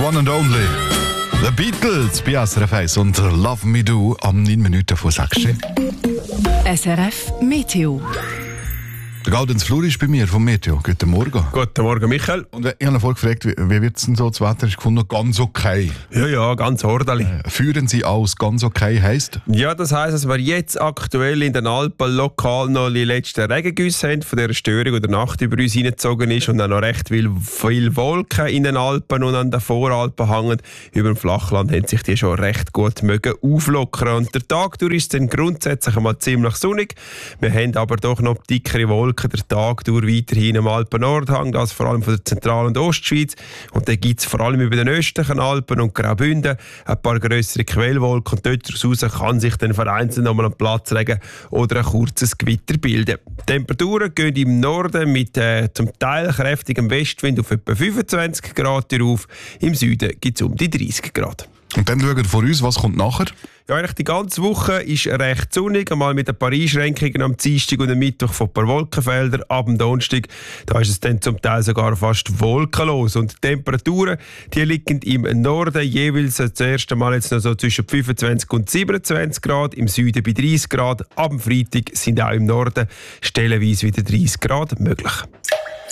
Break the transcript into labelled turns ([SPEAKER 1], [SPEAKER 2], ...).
[SPEAKER 1] One and Only. The Beatles bei SRF 1 und Love Me Do am 9 Minuten vor 6.
[SPEAKER 2] SRF Meteo.
[SPEAKER 1] Der Gaudenz Flur ist bei mir vom Meteo. Guten Morgen.
[SPEAKER 3] Guten Morgen, Michael.
[SPEAKER 1] Und ich habe vorhin gefragt, wie wird es denn so? Das Wetter ist gefunden, ganz okay.
[SPEAKER 3] Ja, ganz ordentlich.
[SPEAKER 1] Führen Sie aus, ganz okay heisst?
[SPEAKER 3] Ja, das heisst, dass wir jetzt aktuell in den Alpen lokal noch die letzten Regengüsse haben von dieser Störung, die der Nacht über uns hineingezogen ist und dann noch recht viel Wolken in den Alpen und an den Voralpen hängen. Über dem Flachland haben sich die schon recht gut auflockern. Und der Tag durch ist dann grundsätzlich einmal ziemlich sonnig. Wir haben aber doch noch dickere Wolken der Tag durch weiterhin am Alpen-Nordhang, das vor allem von der Zentral- und Ostschweiz. Und dann gibt es vor allem über den östlichen Alpen und Graubünden ein paar grössere Quellwolken. Und dort raus kann sich dann vereinzelt nochmal ein Platzregen oder ein kurzes Gewitter bilden. Die Temperaturen gehen im Norden mit zum Teil kräftigem Westwind auf etwa 25 Grad auf. Im Süden gibt es um die 30 Grad.
[SPEAKER 1] Und dann schauen wir vor uns, was kommt nachher?
[SPEAKER 3] Ja, eigentlich die ganze Woche ist recht sonnig, einmal mit ein paar Einschränkungen am Dienstag und am Mittwoch von ein paar Wolkenfeldern. Ab dem Donnerstag, da ist es dann zum Teil sogar fast wolkenlos. Und die Temperaturen, die liegen im Norden jeweils das erste Mal jetzt noch so zwischen 25 und 27 Grad, im Süden bei 30 Grad. Ab dem Freitag sind auch im Norden stellenweise wieder 30 Grad möglich.